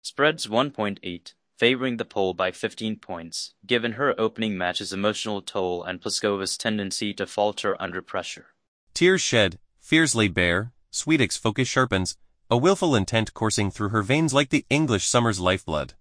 Spreads 1.8, favoring the Pole by 15 points, given her opening match's emotional toll and Pliskova's tendency to falter under pressure. Tears shed, fears laid bare, Swiatek's focus sharpens, a willful intent coursing through her veins like the English summer's lifeblood.